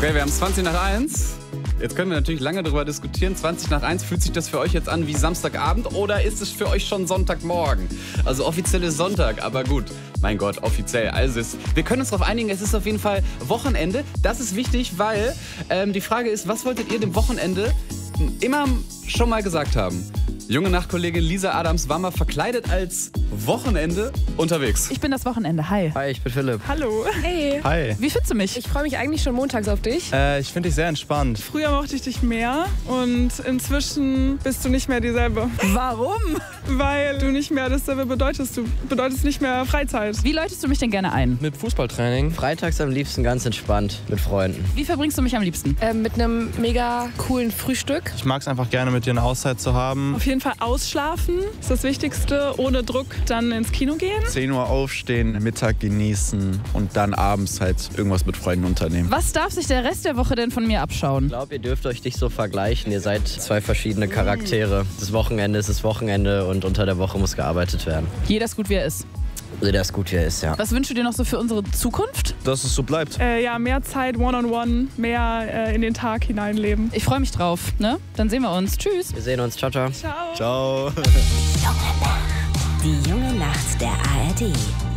Okay, wir haben 20 nach 1. Jetzt können wir natürlich lange darüber diskutieren. 20 nach 1, fühlt sich das für euch jetzt an wie Samstagabend oder ist es für euch schon Sonntagmorgen? Also offiziell ist Sonntag, aber gut. Mein Gott, offiziell. Also wir können uns darauf einigen, es ist auf jeden Fall Wochenende. Das ist wichtig, weil die Frage ist, was wolltet ihr dem Wochenende immer schon mal gesagt haben? Junge Nachtkollegin Lisa Adams war mal verkleidet als Wochenende unterwegs. Ich bin das Wochenende. Hi. Hi, ich bin Philipp. Hallo. Hey. Hi. Wie findest du mich? Ich freue mich eigentlich schon montags auf dich. Ich finde dich sehr entspannt. Früher mochte ich dich mehr und inzwischen bist du nicht mehr dieselbe. Warum? Weil du nicht mehr dasselbe bedeutest. Du bedeutest nicht mehr Freizeit. Wie läutest du mich denn gerne ein? Mit Fußballtraining. Freitags am liebsten ganz entspannt mit Freunden. Wie verbringst du mich am liebsten? Mit einem mega coolen Frühstück. Ich mag es einfach gerne, mit dir eine Auszeit zu haben. Auf jeden Fall ausschlafen ist das Wichtigste. Ohne Druck dann ins Kino gehen. 10 Uhr aufstehen, Mittag genießen und dann abends halt irgendwas mit Freunden unternehmen. Was darf sich der Rest der Woche denn von mir abschauen? Ich glaube, ihr dürft euch nicht so vergleichen. Ihr seid zwei verschiedene Charaktere. Das Wochenende ist das Wochenende und unter der Woche muss gearbeitet werden. Jeder ist gut, wie er ist. Also der ist gut, wie er ist, ja. Was wünschst du dir noch so für unsere Zukunft? Dass es so bleibt. Ja, mehr Zeit One-on-One, mehr in den Tag hineinleben. Ich freue mich drauf, ne? Dann sehen wir uns. Tschüss. Wir sehen uns. Ciao, ciao. Ciao. Ciao. Die junge Nacht der ARD.